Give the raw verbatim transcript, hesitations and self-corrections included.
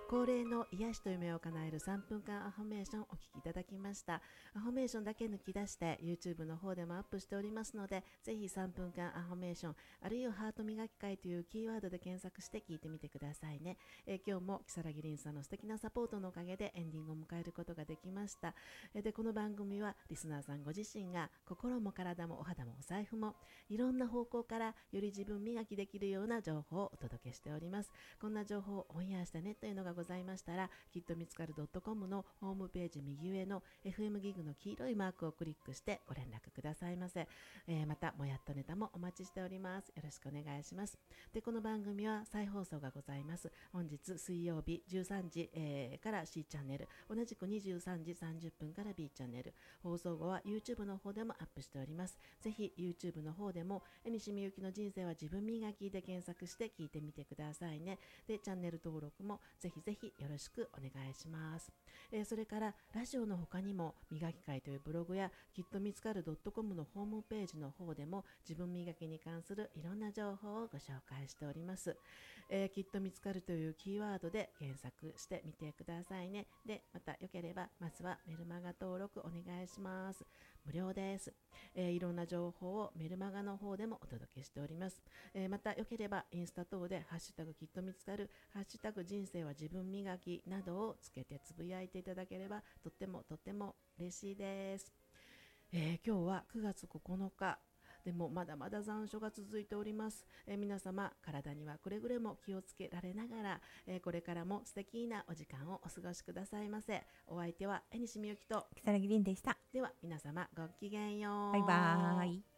恒例の癒しと夢を叶えるさんぷんかんアファメーションをお聞きいただきました。アファメーションだけ抜き出して YouTube の方でもアップしておりますので、ぜひさんぷんかんアファメーションあるいはハート磨き会というキーワードで検索して聞いてみてくださいね。えー今日も如月凛さんの素敵なサポートのおかげでエンディングを迎えることができました。えーでこの番組はリスナーさんご自身が心も体もお肌もお財布もいろんな方向からより自分磨きできるような情報をお届けしております。こんな情報をオンエアしたねというのがございましたら、きっと見つかる .com のホームページ右上の エフエム ギグの黄色いマークをクリックしてご連絡くださいませ。えーまたもやっとネタもお待ちしております。よろしくお願いします。でこの番組は再放送がございます。本日水曜日じゅうさんじ、えーから C チャンネル、同じくにじゅうさんじさんじゅっぷんから B チャンネル、放送後は YouTube の方でもアップしております。ぜひ YouTube の方でも江西みゆきの人生は自分磨きで検索して聞いてみてくださいね。でチャンネル登録もぜひぜひよろしくお願いします。えーそれからラジオの他にも磨き会というブログやきっと見つかる .com のホームページの方でも自分磨きに関するいろんな情報をご紹介しております。えーきっと見つかるというキーワードで検索してみてくださいね。でまたよければまずはメルマガ登録お願いします。無料です。えーいろんな情報をメルマガの方でもお届けしております。えーまたよければインスタ等でハッシュタグきっと見つかる、ハッシュタグ人生は自分磨きなどをつけてつぶやいていただければとってもとっても嬉しいです。えー今日はくがつここのかでもまだまだ残暑が続いております。えー皆様体にはくれぐれも気をつけられながら、えーこれからも素敵なお時間をお過ごしくださいませ。お相手は江西みゆきと、 如月凛でした。 では皆様ごきげんよう。 バイバーイ。